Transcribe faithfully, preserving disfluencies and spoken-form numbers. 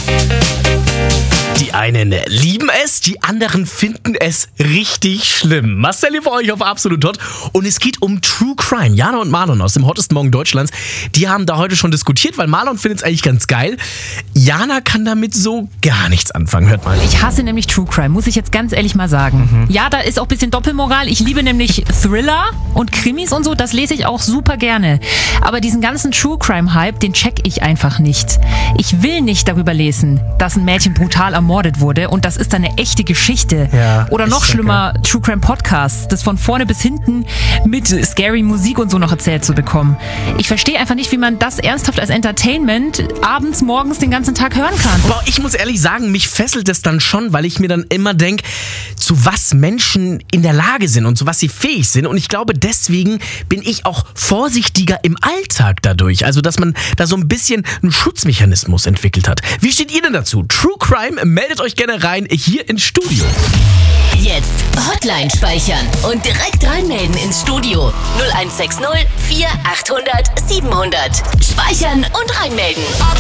Die einen lieben es, die anderen finden es richtig schlimm. Marcel hier für euch auf Absolut Hot. Und es geht um True Crime. Jana und Marlon aus dem hottesten Morgen Deutschlands, die haben da heute schon diskutiert, weil Marlon findet es eigentlich ganz geil. Jana kann damit so gar nichts anfangen. Hört mal. Ich hasse nämlich True Crime, muss ich jetzt ganz ehrlich mal sagen. Mhm. Ja, da ist auch ein bisschen Doppelmoral. Ich liebe nämlich Thriller und Krimis und so, das lese ich auch super gerne. Aber diesen ganzen True Crime Hype, den check ich einfach nicht. Ich will nicht darüber lesen, dass ein Mädchen brutal ermordet wurde und das ist dann eine echte Geschichte. Ja, Oder noch schlimmer, okay. True Crime Podcasts, das von vorne bis hinten mit scary Musik und so noch erzählt zu bekommen. Ich verstehe einfach nicht, wie man das ernsthaft als Entertainment abends, morgens den ganzen Tag hören kann. Boah, ich muss ehrlich sagen, mich fesselt es dann schon, weil ich mir dann immer denke, zu was Menschen in der Lage sind und zu was sie fähig sind. Und ich glaube, deswegen bin ich auch vorsichtiger im Alltag dadurch. Also, dass man da so ein bisschen einen Schutzmechanismus entwickelt hat. Wie steht ihr denn dazu? True Crime, meldet euch gerne rein hier ins Studio. Jetzt Hotline speichern und direkt reinmelden ins Studio. null eins sechs null vier achthundert siebenhundert. Speichern und reinmelden.